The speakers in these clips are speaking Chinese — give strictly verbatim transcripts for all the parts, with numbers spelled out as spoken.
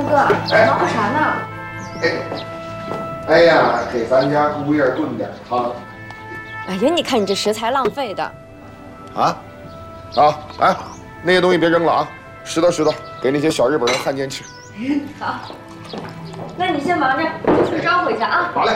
哥，忙活啥呢？ 哎，哎呀，给咱家姑爷炖点汤。 哎呀，你看你这食材浪费的。 啊，好，哎，那些东西别扔了啊，拾掇拾掇，给那些小日本人汉奸吃。 好，那你先忙着，我去招呼一下啊。 好嘞。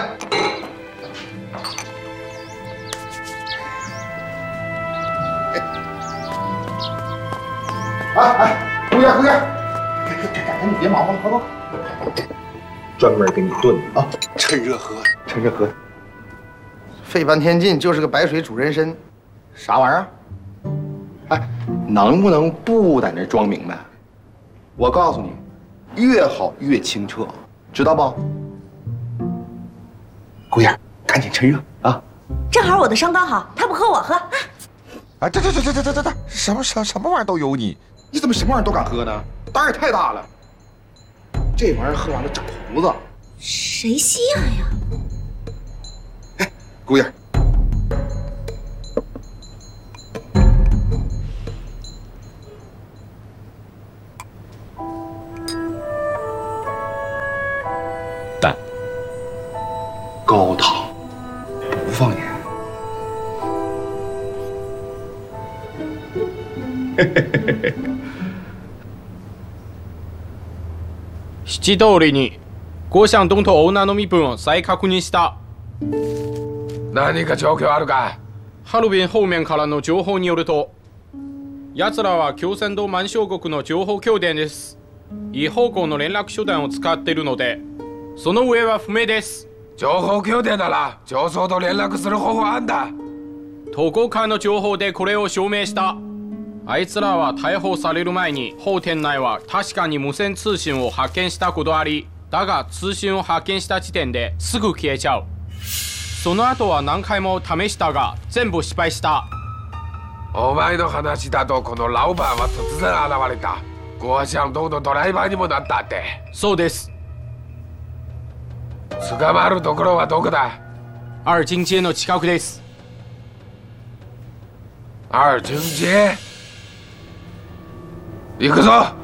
哎哎，姑爷姑爷，赶赶赶赶紧别忙活了，快快快！专门给你炖啊， 趁热喝， 趁热喝。费半天劲就是个白水煮人参，啥玩意儿？哎，能不能不在那装明白？我告诉你，越好越清澈，知道不？姑爷，赶紧趁热啊！ 正好我的伤刚好，他不喝我喝。 哎，这这这这这这这这什么什什么玩意儿都有你，你怎么什么玩意儿都敢喝呢？胆儿也太大了。这玩意儿喝完了长胡子。 谁稀罕呀？ 哎，姑爷。 淡， 高糖，不放盐。 七通りに五香丼とオーナーの身分を再確認した。 何か状況あるか？ ハルビン方面からの情報によると、奴らは京仙道万象国の情報拠点です。異方向の連絡手段を使っているので、その上は不明です。 情報拠点なら上層と連絡する方法あんだ。 どこかの情報でこれを証明した。あいつらは逮捕される前に法店内は確かに無線通信を発見したことあり、だが通信を発見した時点ですぐ消えちゃう。その後は何回も試したが全部失敗した。 お前の話だとこのラオバンは突然現れた。ゴアシャンドのドライバーにもなったって。 そうです。 捕まるところはどこだ？ 二金街の近くです。 二金街？行くぞ！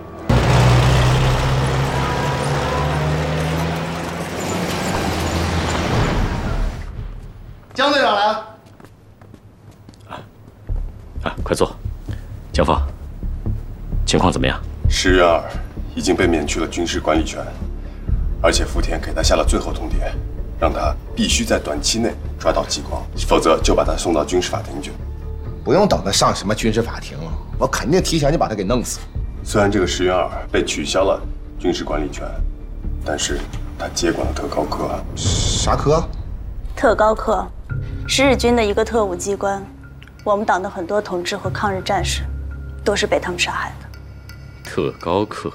江队长来了。 啊啊，快坐。江放，情况怎么样？ 石原二已经被免去了军事管理权，而且福田给他下了最后通牒，让他必须在短期内抓到激光，否则就把他送到军事法庭去。 不用等他上什么军事法庭，我肯定提前就把他给弄死。 虽然这个石原二被取消了军事管理权，但是他接管了特高科。 啥科？ 特高科是日军的一个特务机关，我们党的很多同志和抗日战士都是被他们杀害的。 特高科，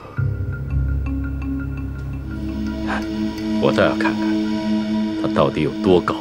我倒要看看他到底有多高。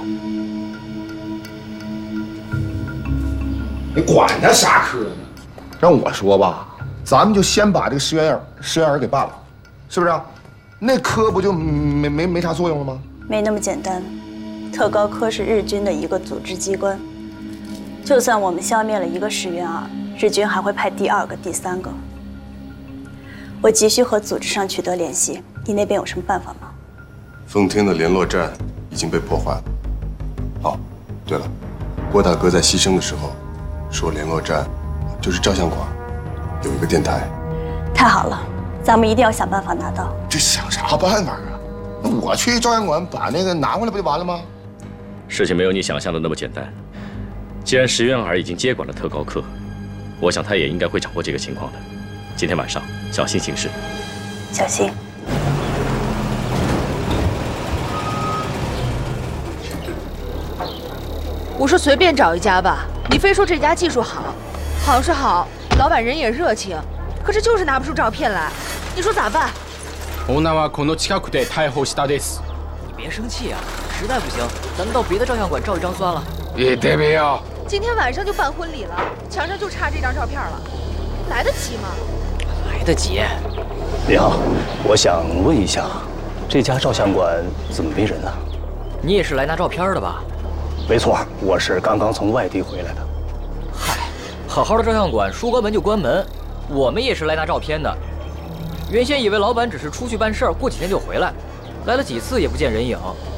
你管他啥科呢？让我说吧，咱们就先把这个石原儿石原儿给办了，是不是啊？那科不就没没没啥作用了吗？ 没那么简单，特高科是日军的一个组织机关，就算我们消灭了一个石原儿，日军还会派第二个、第三个。我急需和组织上取得联系，你那边有什么办法吗？ 奉天的联络站已经被破坏了。哦，对了，郭大哥在牺牲的时候说联络站就是照相馆，有一个电台。 太好了，咱们一定要想办法拿到。 这想啥办法啊？那我去照相馆把那个拿回来不就完了吗？ 事情没有你想象的那么简单。既然石原儿已经接管了特高科，我想他也应该会掌握这个情况的。今天晚上小心行事。 小心。 我说随便找一家吧，你非说这家技术好，好是好，老板人也热情，可是就是拿不出照片来，你说咋办？ オーナーはこの近くで逮捕したです。 你别生气啊，实在不行，咱们到别的照相馆照一张算了。 也得没有。 今天晚上就办婚礼了，墙上就差这张照片了，来得及吗？ 来得及。 你好，我想问一下，这家照相馆怎么没人啊？ 你也是来拿照片的吧？ 没错，我是刚刚从外地回来的。 嗨，好好的照相馆说关门就关门，我们也是来拿照片的。 原先以为老板只是出去办事儿，过几天就回来，来了几次也不见人影。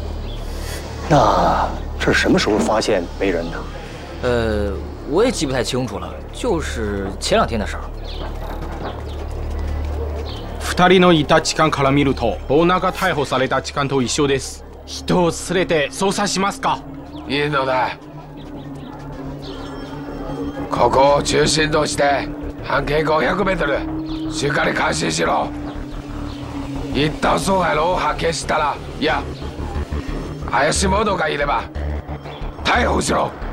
那这是什么时候发现没人的？ 呃，我也记不太清楚了，就是前两天的事儿。 二人のいた時間から見ると、オーナーが逮捕された時間と一緒です。人を連れて捜査しますか？ いいのだ。ここを中心として半径ごひゃくメートルしっかり監視しろ。一旦阻害路を発見したら、いや怪しい者がいれば逮捕しろ。